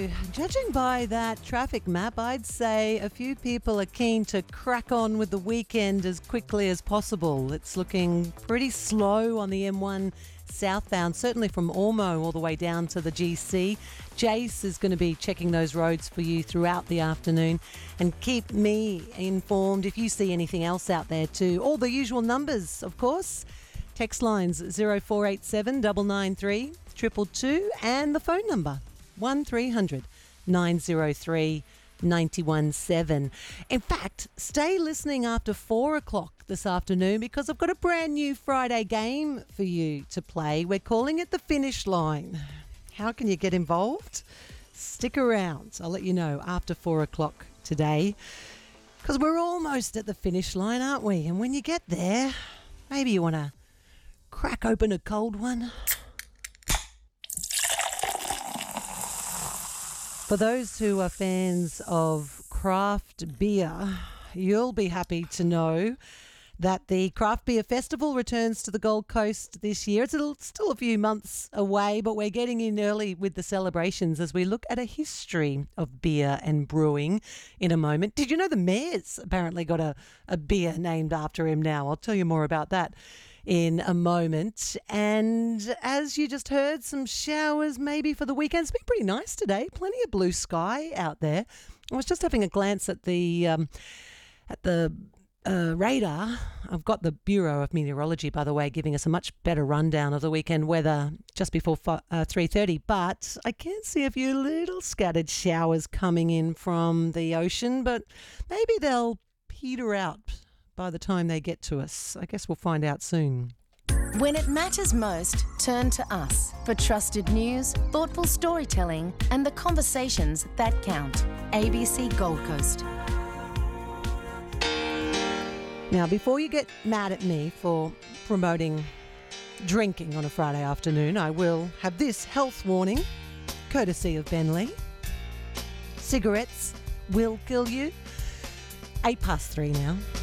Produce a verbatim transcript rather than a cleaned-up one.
So, judging by that traffic map, I'd say a few people are keen to crack on with the weekend as quickly as possible. It's looking pretty slow on the M one southbound, certainly from Ormo all the way down to the G C. Jace is going to be checking those roads for you throughout the afternoon, and keep me informed if you see anything else out there too. All the usual numbers, of course. Text lines zero four eight seven nine nine three two two two and the phone number one three hundred nine oh three nine one seven. In fact, stay listening after four o'clock this afternoon because I've got a brand new Friday game for you to play. We're calling it the Finish Line. How can you get involved? Stick around. I'll let you know after four o'clock today because we're almost at the finish line, aren't we? And when you get there, maybe you want to crack open a cold one. For those who are fans of craft beer, you'll be happy to know that the Craft Beer Festival returns to the Gold Coast this year. It's a, still a few months away, but we're getting in early with the celebrations as we look at a history of beer and brewing in a moment. Did you know the mayor's apparently got a, a beer named after him now? I'll tell you more about that in a moment. And as you just heard, some showers maybe for the weekend. It's been pretty nice today. Plenty of blue sky out there. I was just having a glance at the um, at the uh, radar. I've got the Bureau of Meteorology, by the way, giving us a much better rundown of the weekend weather just before uh, three thirty. But I can see a few little scattered showers coming in from the ocean, but maybe they'll peter out by the time they get to us. I guess we'll find out soon. When it matters most, turn to us for trusted news, thoughtful storytelling, and the conversations that count. A B C Gold Coast. Now, before you get mad at me for promoting drinking on a Friday afternoon, I will have this health warning, courtesy of Ben Lee. Cigarettes will kill you. Eight past three now.